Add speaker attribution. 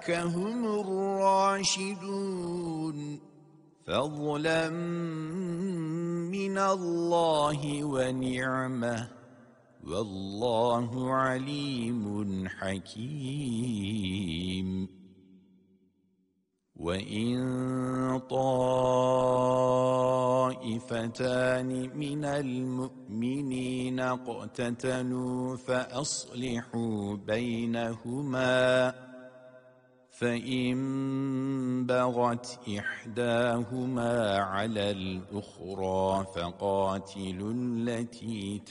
Speaker 1: أولئك هم الراشدون فضلا من الله ونعمة والله عليم حكيم وإن طائفتان من المؤمنين اقتتلوا فأصلحوا بينهما فإن بغت إحداهما على الأخرى فقاتلوا التي